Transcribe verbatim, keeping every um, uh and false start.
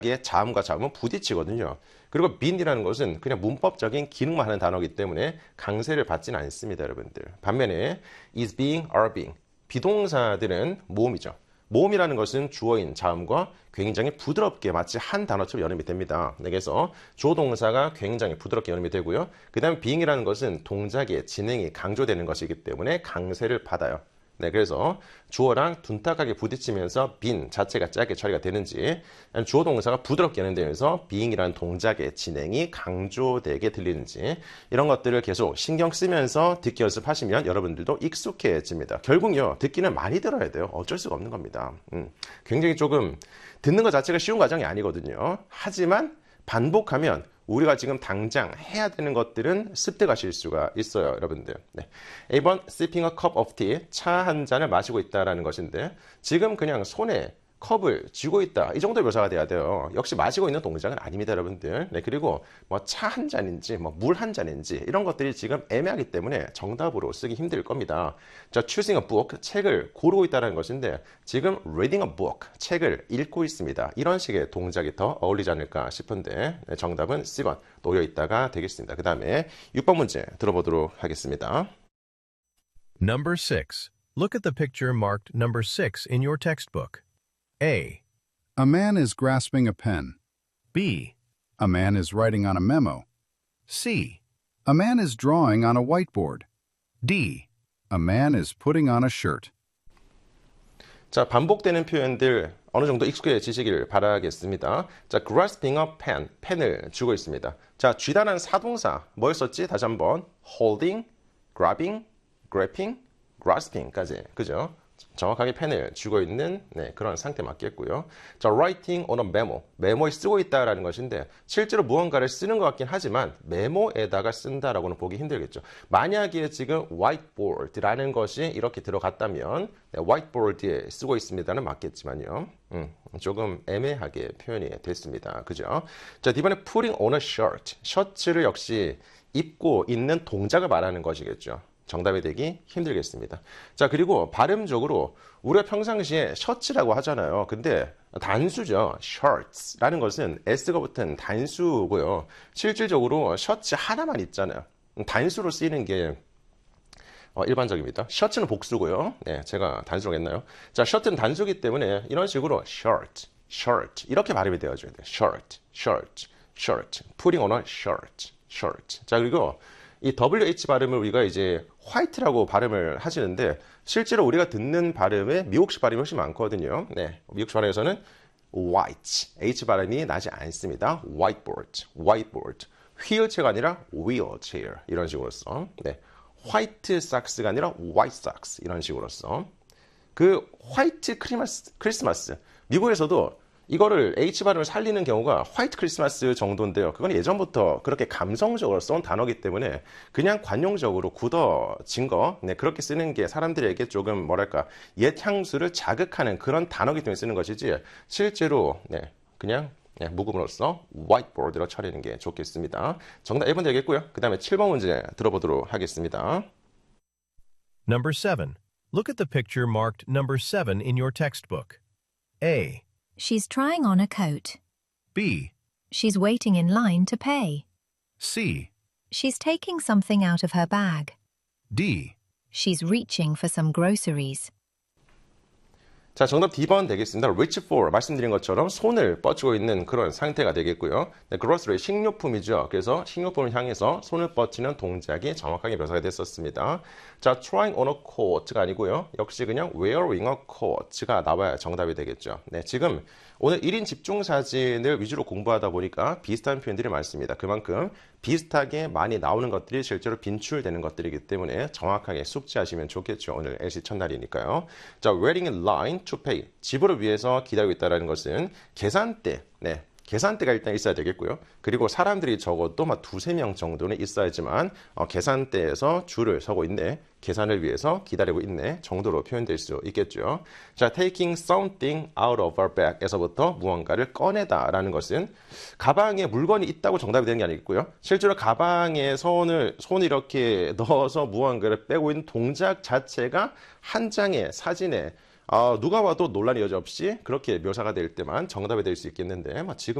자음과 자음은 부딪히거든요. 그리고 bean이라는 것은 그냥 문법적인 기능만 하는 단어이기 때문에 강세를 받지는 않습니다, 여러분들. 반면에 is being, are being. 비동사들은 모음이죠. 모음이라는 것은 주어인 자음과 굉장히 부드럽게 마치 한 단어처럼 연음이 됩니다. 그래서 조동사가 굉장히 부드럽게 연음이 되고요. 그 다음에 being이라는 것은 동작의 진행이 강조되는 것이기 때문에 강세를 받아요. 네, 그래서 주어랑 둔탁하게 부딪히면서 been 자체가 짧게 처리가 되는지, 주어 동사가 부드럽게 연결되면서 being이라는 동작의 진행이 강조되게 들리는지, 이런 것들을 계속 신경 쓰면서 듣기 연습하시면 여러분들도 익숙해집니다. 결국요, 듣기는 많이 들어야 돼요. 어쩔 수가 없는 겁니다. 음, 굉장히 조금 듣는 것 자체가 쉬운 과정이 아니거든요. 하지만 반복하면 우리가 지금 당장 해야 되는 것들은 습득하실 수가 있어요, 여러분들. 네. 일 번, sipping a cup of tea, 차 한 잔을 마시고 있다라는 것인데, 지금 그냥 손에 컵을 쥐고 있다, 이 정도 묘사가 돼야 돼요. 역시 마시고 있는 동작은 아닙니다, 여러분들. 네, 그리고 뭐 차 한 잔인지 뭐 물 한 잔인지 이런 것들이 지금 애매하기 때문에 정답으로 쓰기 힘들 겁니다. 자, choosing a book, 책을 고르고 있다는 것인데, 지금 reading a book, 책을 읽고 있습니다. 이런 식의 동작이 더 어울리지 않을까 싶은데, 네, 정답은 씨 번 놓여 있다가 되겠습니다. 그 다음에 육 번 문제 들어보도록 하겠습니다. Number six. Look at the picture marked number six in your textbook. A. A man is grasping a pen. B. A man is writing on a memo. C. A man is drawing on a whiteboard. D. A man is putting on a shirt. 자, 반복되는 표현들 어느 정도 익숙해지시길 바라겠습니다. 자, grasping a pen, 펜을 쥐고 있습니다. 자, 쥐다라는 사동사 뭐였었지? 다시 한번 holding, grabbing, gripping, grasping까지, 그죠? 정확하게 펜을 쥐고 있는, 네, 그런 상태 맞겠고요. 자, writing on a memo, 메모에 쓰고 있다라는 것인데, 실제로 무언가를 쓰는 것 같긴 하지만 메모에다가 쓴다라고는 보기 힘들겠죠. 만약에 지금 whiteboard라는 것이 이렇게 들어갔다면, 네, whiteboard에 쓰고 있습니다는 맞겠지만요. 음, 조금 애매하게 표현이 됐습니다. 그죠? 자, 이번에 putting on a shirt, 셔츠를 역시 입고 있는 동작을 말하는 것이겠죠. 정답이 되기 힘들겠습니다. 자, 그리고 발음적으로 우리가 평상시에 셔츠라고 하잖아요. 근데 단수죠. shirts라는 것은 S가 붙은 단수고요. 실질적으로 셔츠 하나만 있잖아요. 단수로 쓰이는 게 어, 일반적입니다. 셔츠는 복수고요. 네, 제가 단수로 했나요? 자, 셔츠는 단수기 때문에 이런 식으로 shirt, shirt 이렇게 발음이 되어줘야 돼요. shirt, shirt, shirt, putting on a shirt, shirt. 자, 그리고 이 더블유에이치 발음을 우리가 이제 화이트라고 발음을 하시는데, 실제로 우리가 듣는 발음에 미국식 발음이 훨씬 많거든요. 네, 미국식 발음에서는 white, H 발음이 나지 않습니다. whiteboard, whiteboard. 휠체어가 아니라 wheelchair 이런 식으로써. 네, 화이트 삭스가 아니라 white socks 이런 식으로써. 그 화이트 크리스마스, 크리스마스. 미국에서도 이거를 H 발음을 살리는 경우가 화이트 크리스마스 정도인데요. 그건 예전부터 그렇게 감성적으로 써온 단어이기 때문에 그냥 관용적으로 굳어진 거, 네, 그렇게 쓰는 게 사람들에게 조금 뭐랄까 옛 향수를 자극하는 그런 단어이기 때문에 쓰는 것이지, 실제로 네, 그냥 네, 묵음으로써 whiteboard로 처리하는 게 좋겠습니다. 정답 일 번 되겠고요. 그 다음에 칠 번 문제 들어보도록 하겠습니다. Number seven. Look at the picture marked number seven in your textbook. A. She's trying on a coat. B. She's waiting in line to pay. C. She's taking something out of her bag. D. She's reaching for some groceries. 자, 정답 디 번 되겠습니다. reach for, 말씀드린 것처럼 손을 뻗치고 있는 그런 상태가 되겠고요. 네, grocery, 식료품이죠. 그래서 식료품을 향해서 손을 뻗치는 동작이 정확하게 묘사가 됐었습니다. 자, trying on a coat가 아니고요. 역시 그냥 wearing a coat가 나와야 정답이 되겠죠. 네, 지금 오늘 일 인 집중 사진을 위주로 공부하다 보니까 비슷한 표현들이 많습니다. 그만큼 비슷하게 많이 나오는 것들이 실제로 빈출되는 것들이기 때문에 정확하게 숙지하시면 좋겠죠. 오늘 엘씨 첫날이니까요. 자, waiting in line to pay. 지불을 위해서 기다리고 있다는 것은 계산대, 네, 계산대가 일단 있어야 되겠고요. 그리고 사람들이 적어도 막 두세 명 정도는 있어야지만 어, 계산대에서 줄을 서고 있네, 계산을 위해서 기다리고 있네 정도로 표현될 수 있겠죠. 자, taking something out of our bag에서부터 무언가를 꺼내다라는 것은 가방에 물건이 있다고 정답이 되는 게 아니고요. 실제로 가방에 손을 손 이렇게 넣어서 무언가를 빼고 있는 동작 자체가 한 장의 사진에 아, 누가 와도 논란의 여지 없이 그렇게 묘사가 될 때만 정답이 될 수 있겠는데 뭐 지금